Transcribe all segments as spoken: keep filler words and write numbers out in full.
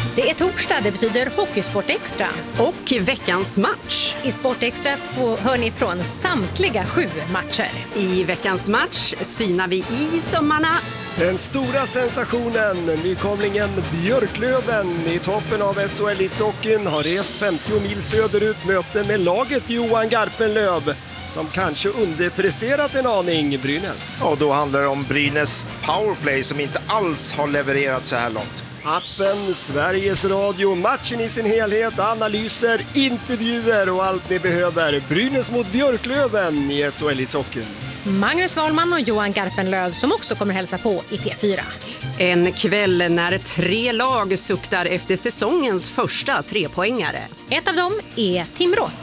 Det är torsdag, det betyder Hockeysport Extra. Och veckans match. I Sport Extra får, hör ni från samtliga sju matcher. I veckans match synar vi i sömmarna. Den stora sensationen, nykomlingen Björklöven i toppen av S H L-ishockeyn har rest femtio mil söderut, möte med laget Johan Garpenlöv som kanske underpresterat en aning Brynäs. Och då handlar det om Brynäs powerplay som inte alls har levererat så här långt. Appen, Sveriges Radio, matchen i sin helhet, analyser, intervjuer och allt ni behöver. Brynäs mot Björklöven i S H L-ishockeyn. Magnus Wahlman och Johan Garpenlöv som också kommer hälsa på i P fyra. En kväll när tre lag suktar efter säsongens första trepoängare. Ett av dem är Timrå.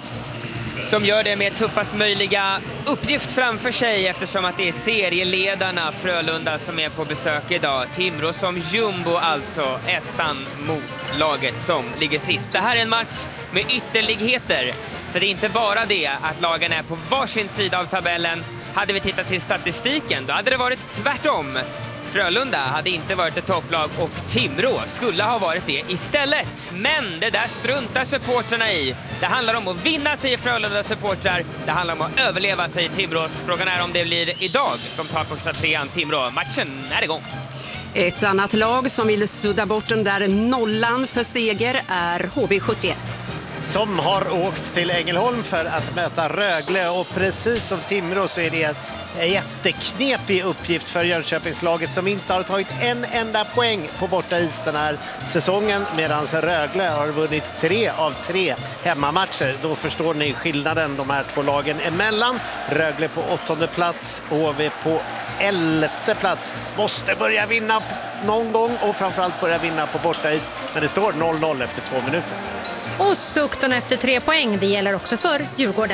Som gör det med tuffast möjliga uppgift framför sig eftersom att det är serieledarna Frölunda som är på besök idag. Timrå som jumbo alltså, ettan mot laget som ligger sist. Det här är en match med ytterligheter. För det är inte bara det att lagen är på varsin sida av tabellen. Hade vi tittat till statistiken då hade det varit tvärtom. Frölunda hade inte varit ett topplag och Timrå skulle ha varit det istället. Men det där struntar supportrarna i. Det handlar om att vinna, säger Frölunda supportrar. Det handlar om att överleva, säger Timrås. Frågan är om det blir idag. De tar första trean Timrå. Matchen är igång. Ett annat lag som vill sudda bort den där nollan för seger är H V sjuttioett. Som har åkt till Ängelholm för att möta Rögle, och precis som Timrå så är det en jätteknepig uppgift för Jönköpingslaget som inte har tagit en enda poäng på borta is den här säsongen, medan Rögle har vunnit tre av tre hemmamatcher. Då förstår ni skillnaden de här två lagen emellan. Rögle på åttonde plats, H V på elfte plats. Måste börja vinna någon gång och framförallt börja vinna på borta is, men det står noll noll efter två minuter. Och sukten efter tre poäng, det gäller också för Djurgården.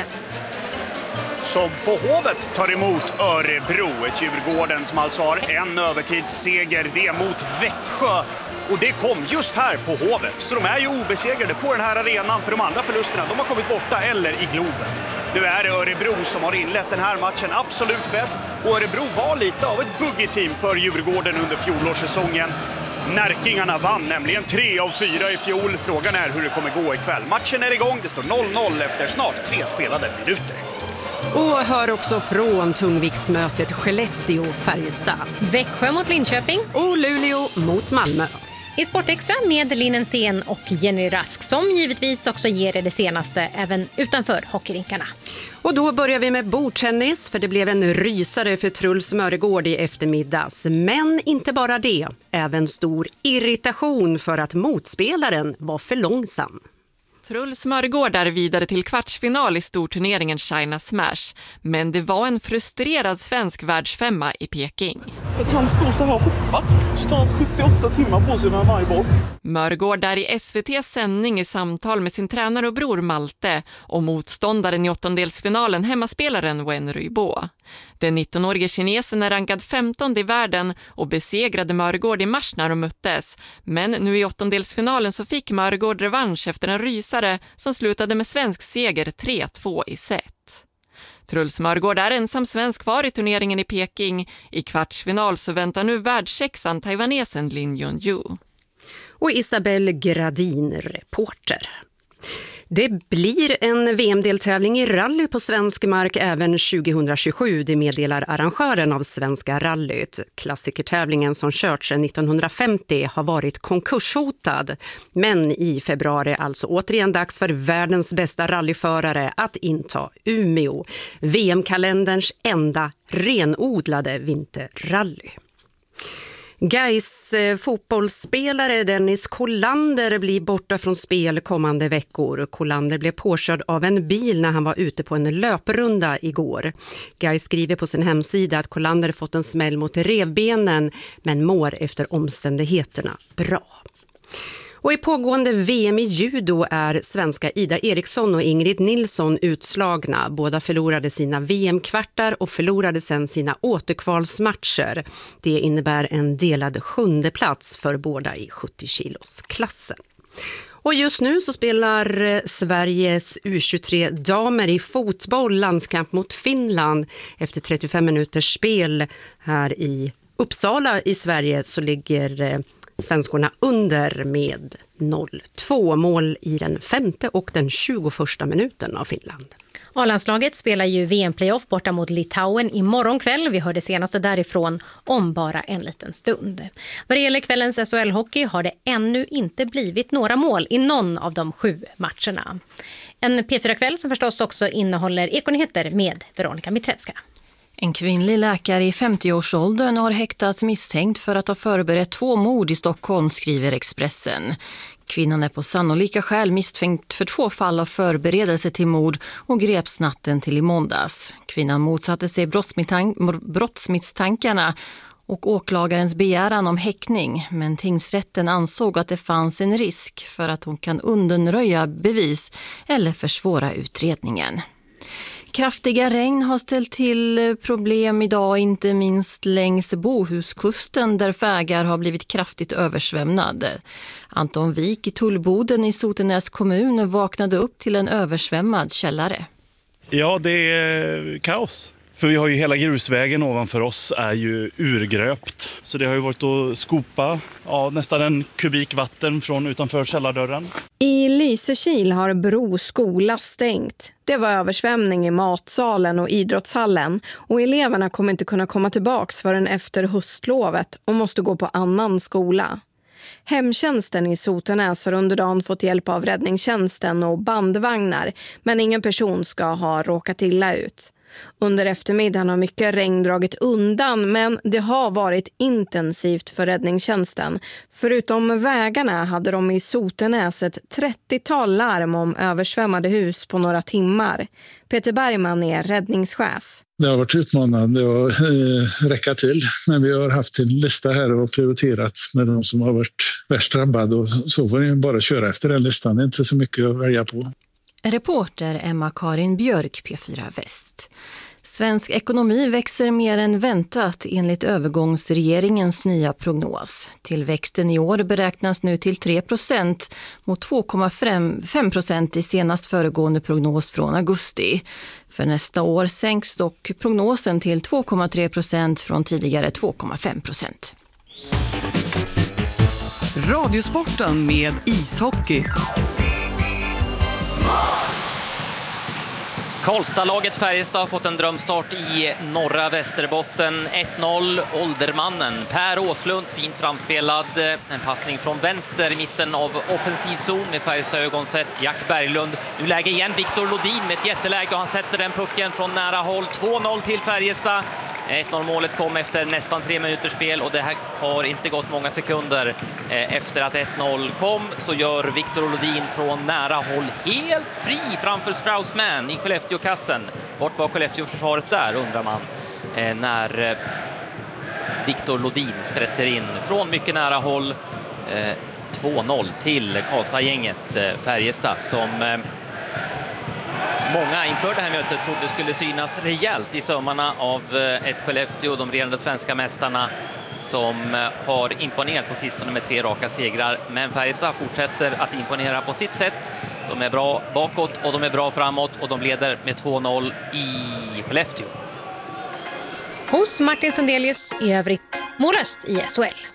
Som på Hovet tar emot Örebro, ett Djurgården som alltså har en övertidsseger, det mot Växjö. Och det kom just här på Hovet. Så de är ju obesegrade på den här arenan, för de andra förlusterna de har kommit borta eller i Globen. Nu är det Örebro som har inlett den här matchen absolut bäst. Och Örebro var lite av ett buggy-team för Djurgården under fjolårssäsongen. Närkingarna vann nämligen tre av fyra i fjol. Frågan är hur det kommer gå ikväll. Matchen är igång, det står noll noll efter snart tre spelade minuter. Och hör också från tungviktsmötet Skellefteå-Färjestad. Växjö mot Linköping. Och Luleå mot Malmö. I Sport Extra med Linnen Sen och Jenny Rask som givetvis också ger er det senaste även utanför hockeyrinkarna. Och då börjar vi med bordtennis, för det blev en rysare för Truls Mörgård i eftermiddags. Men inte bara det, även stor irritation för att motspelaren var för långsam. Truls Mörgård är vidare till kvartsfinal i storturneringen China Smash. Men det var en frustrerad svensk världsfemma i Peking. För att han står så här och hoppar, så tar han sjuttioåtta timmar på sig med varje boll. Mörgård är i S V T:s sändning i samtal med sin tränare och bror Malte och motståndaren i åttondelsfinalen, hemmaspelaren Wen Ruibo. Den nittonårige kinesen är rankad femtonde i världen och besegrade Mörgård i mars när de möttes. Men nu i åttondelsfinalen så fick Mörgård revansch efter en rysare som slutade med svensk seger tre två i set. Truls Mörgård är ensam svensk kvar i turneringen i Peking. I kvartsfinal så väntar nu världssexan taiwanesen Lin Yunju. Och Isabelle Gradin, reporter. Det blir en V M-deltävling i rally på svensk mark även tjugohundratjugosju, det meddelar arrangören av Svenska rallyt. Klassikertävlingen som körts sedan nittonhundrafemtio har varit konkurshotad, men i februari alltså återigen dags för världens bästa rallyförare att inta Umeå, V M-kalenderns enda renodlade vinterrally. Gais fotbollsspelare Dennis Kolander blir borta från spel kommande veckor. Kolander blev påkörd av en bil när han var ute på en löprunda igår. Gais skriver på sin hemsida att Kolander fått en smäll mot revbenen men mår efter omständigheterna bra. Och i pågående V M i judo är svenska Ida Eriksson och Ingrid Nilsson utslagna. Båda förlorade sina V M-kvartar och förlorade sedan sina återkvalsmatcher. Det innebär en delad sjunde plats för båda i sjuttio kilos klassen. Och just nu så spelar Sveriges U tjugotre damer i fotboll landskamp mot Finland. Efter trettiofem minuters spel här i Uppsala i Sverige så ligger svenskorna under med noll två. Mål i den femte och den tjugoförsta minuten av Finland. A-landslaget spelar ju V M-playoff borta mot Litauen imorgon kväll. Vi hör det senaste därifrån om bara en liten stund. Vad det gäller kvällens S H L-hockey har det ännu inte blivit några mål i någon av de sju matcherna. En P fyra-kväll som förstås också innehåller Ekonyheter med Veronica Mitrevska. En kvinnlig läkare i femtio-årsåldern har häktats misstänkt för att ha förberett två mord i Stockholm, skriver Expressen. Kvinnan är på sannolika skäl misstänkt för två fall av förberedelse till mord och greps natten till i måndags. Kvinnan motsatte sig brottsmisstankarna och åklagarens begäran om häktning, men tingsrätten ansåg att det fanns en risk för att hon kan undanröja bevis eller försvåra utredningen. Kraftiga regn har ställt till problem idag, inte minst längs Bohuskusten där vägar har blivit kraftigt översvämmade. Anton Wik i Tullboden i Sotenäs kommun vaknade upp till en översvämmad källare. Ja, det är kaos. För vi har ju hela grusvägen ovanför oss är ju urgröpt. Så det har ju varit att skopa ja, nästan en kubik vatten från utanför källardörren. I Lysekil har Bro skola stängt. Det var översvämning i matsalen och idrottshallen och eleverna kommer inte kunna komma tillbaks förrän efter höstlovet och måste gå på annan skola. Hemtjänsten i Sotenäs har under dagen fått hjälp av räddningstjänsten och bandvagnar, men ingen person ska ha råkat illa ut. Under eftermiddagen har mycket regn dragit undan, men det har varit intensivt för räddningstjänsten. Förutom vägarna hade de i Sotenäs ett trettiotal larm om översvämmade hus på några timmar. Peter Bergman är räddningschef. Det har varit utmanande att eh, räcka till, men vi har haft en lista här och prioriterat med de som har varit värst drabbade, och så får ni bara köra efter den listan. Det är inte så mycket att välja på. Reporter Emma-Karin Björk, P fyra Väst. Svensk ekonomi växer mer än väntat enligt övergångsregeringens nya prognos. Tillväxten i år beräknas nu till tre procent mot två komma fem procent i senast föregående prognos från augusti. För nästa år sänks dock prognosen till två komma tre procent från tidigare två komma fem procent. Radiosporten med ishockey. Karlstad-laget Färjestad har fått en drömstart i norra Västerbotten. ett noll, Åldermannen Per Åslund, fint framspelad. En passning från vänster i mitten av offensivzon med Färjestad ögonsätt. Jack Berglund, nu läge igen Viktor Lodin med ett jätteläge och han sätter den pucken från nära håll. två noll till Färjestad. ett noll-målet kom efter nästan tre minuters spel och det här har inte gått många sekunder efter att ett noll kom, så gör Viktor Lodin från nära håll helt fri framför Straussman i Skellefteå-kassen. Vart var Skellefteå-försvaret där, undrar man, när Viktor Lodin sprätter in från mycket nära håll. två noll till Karlstad-gänget Färjestad som många inför det här mötet trodde skulle synas rejält i sömmarna av ett Skellefteå, de regerande svenska mästarna som har imponerat på sistone med tre raka segrar. Men Färjestad fortsätter att imponera på sitt sätt. De är bra bakåt och de är bra framåt och de leder med två noll i Skellefteå. Hos Martin Sundelius i övrigt målöst i S H L.